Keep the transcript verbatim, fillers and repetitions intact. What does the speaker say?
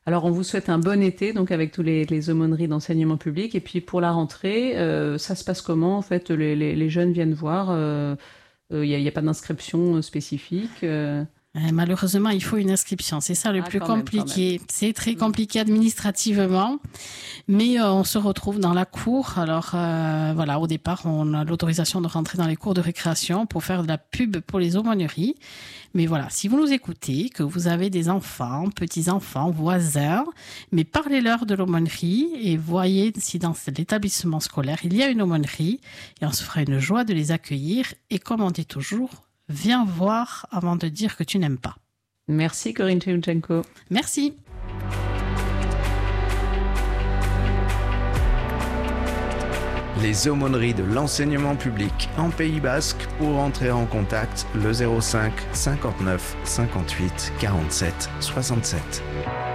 Alors, on vous souhaite un bon été, donc avec tous les, les aumôneries d'enseignement public. Et puis, pour la rentrée, euh, ça se passe comment? En fait, les, les, les jeunes viennent voir. Il euh, n'y euh, a, y a pas d'inscription spécifique euh... Euh, malheureusement, il faut une inscription. C'est ça le ah, plus quand compliqué. Même, même. C'est très compliqué administrativement, mais euh, on se retrouve dans la cour. Alors euh, voilà, au départ, on a l'autorisation de rentrer dans les cours de récréation pour faire de la pub pour les aumôneries. Mais voilà, si vous nous écoutez, que vous avez des enfants, petits-enfants, voisins, mais parlez-leur de l'aumônerie et voyez si dans l'établissement scolaire, il y a une aumônerie et on se fera une joie de les accueillir. Et comme on dit toujours, viens voir avant de dire que tu n'aimes pas. Merci Corinne Tcheoutchenko. Merci. Les aumôneries de l'enseignement public en Pays Basque. Pour entrer en contact, le zéro cinq cinquante-neuf cinquante-huit quarante-sept soixante-sept.